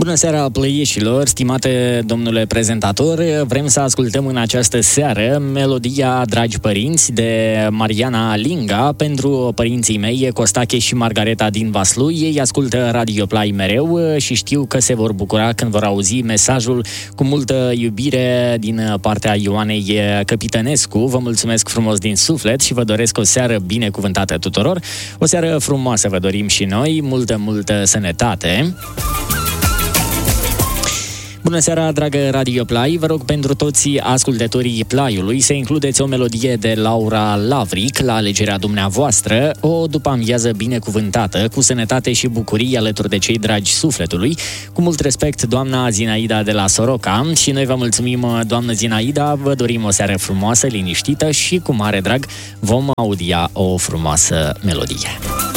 Bună seara, plăieșilor, stimate domnule prezentator. Vrem să ascultăm în această seară melodia Dragi Părinți de Mariana Linga pentru părinții mei, Costache și Margareta din Vaslui. Ei ascultă Radio Play mereu și știu că se vor bucura când vor auzi mesajul cu multă iubire din partea Ioanei Căpitănescu. Vă mulțumesc frumos din suflet și vă doresc o seară binecuvântată tuturor. O seară frumoasă vă dorim și noi, multă sănătate. Bună seara, dragă Radio Play! Vă rog pentru toți ascultătorii Play-ului să includeți o melodie de Laura Lavric la alegerea dumneavoastră, o după-amiază binecuvântată, cu sănătate și bucurii alături de cei dragi sufletului. Cu mult respect, doamna Zinaida de la Soroca, și noi vă mulțumim, doamnă Zinaida, vă dorim o seară frumoasă, liniștită și cu mare drag vom audia o frumoasă melodie.